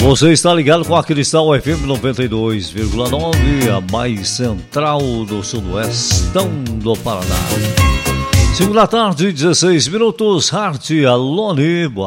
Você está ligado com a Cristal FM 92,9, a mais central do sudoestão do Paraná. 5 da tarde, 16 minutos. Heart Alone.